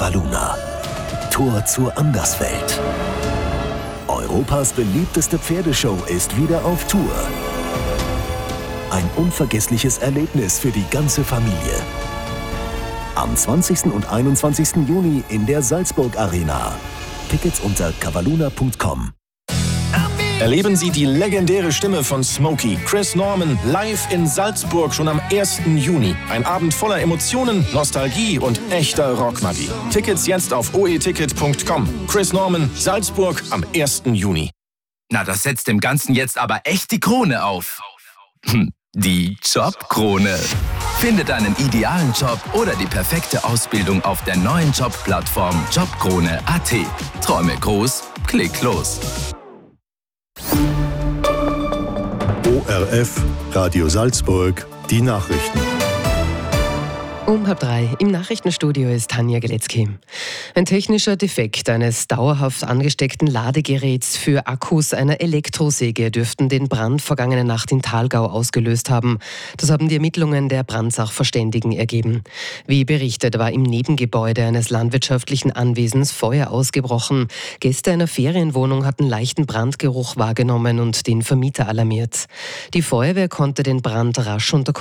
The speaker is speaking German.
Cavaluna. Tor zur Anderswelt. Europas beliebteste Pferdeshow ist wieder auf Tour. Ein unvergessliches Erlebnis für die ganze Familie. Am 20. und 21. Juni in der Salzburg Arena. Tickets unter cavaluna.com. Erleben Sie die legendäre Stimme von Smokey, Chris Norman, live in Salzburg schon am 1. Juni. Ein Abend voller Emotionen, Nostalgie und echter Rockmagie. Tickets jetzt auf oeticket.com. Chris Norman, Salzburg am 1. Juni. Na, das setzt dem Ganzen jetzt aber echt die Krone auf. Die Jobkrone. Finde deinen idealen Job oder die perfekte Ausbildung auf der neuen Jobplattform jobkrone.at. Träume groß, klick los. ORF, Radio Salzburg, die Nachrichten. Um 2:30 im Nachrichtenstudio ist Tanja Geletzky. Ein technischer Defekt eines dauerhaft angesteckten Ladegeräts für Akkus einer Elektrosäge dürften den Brand vergangene Nacht in Thalgau ausgelöst haben. Das haben die Ermittlungen der Brandsachverständigen ergeben. Wie berichtet, war im Nebengebäude eines landwirtschaftlichen Anwesens Feuer ausgebrochen. Gäste einer Ferienwohnung hatten leichten Brandgeruch wahrgenommen und den Vermieter alarmiert. Die Feuerwehr konnte den Brand rasch unter